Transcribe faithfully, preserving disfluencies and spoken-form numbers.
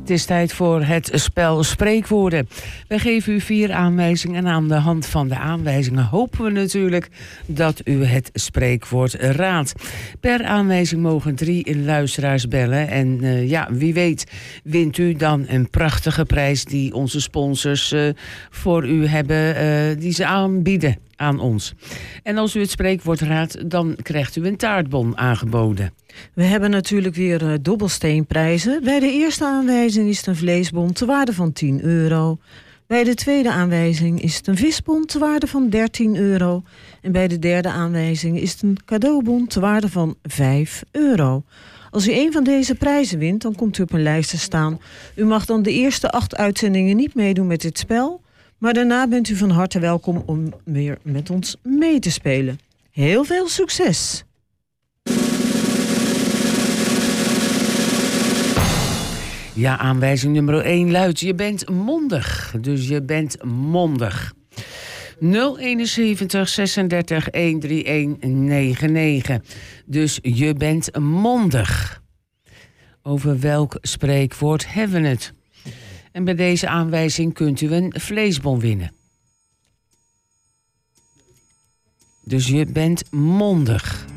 Het is tijd voor het spel Spreekwoorden. Wij geven u vier aanwijzingen en aan de hand van de aanwijzingen hopen we natuurlijk dat u het spreekwoord raadt. Per aanwijzing mogen drie luisteraars bellen en uh, ja, wie weet wint u dan een prachtige prijs die onze sponsors uh, voor u hebben, uh, die ze aanbieden aan ons. En als u het spreekwoord raadt, dan krijgt u een taartbon aangeboden. We hebben natuurlijk weer uh, dobbelsteenprijzen. Bij de eerste aanwijzing is het een vleesbon te waarde van tien euro. Bij de tweede aanwijzing is het een visbon te waarde van dertien euro. En bij de derde aanwijzing is het een cadeaubon te waarde van vijf euro. Als u een van deze prijzen wint, dan komt u op een lijst te staan. U mag dan de eerste acht uitzendingen niet meedoen met dit spel, maar daarna bent u van harte welkom om weer met ons mee te spelen. Heel veel succes! Ja, aanwijzing nummer één luidt: je bent mondig. Dus je bent mondig. nul eenenzeventig zesendertig honderdeenennegentig negenennegentig. Dus je bent mondig. Over welk spreekwoord hebben we het? En bij deze aanwijzing kunt u een vleesbon winnen. Dus je bent mondig.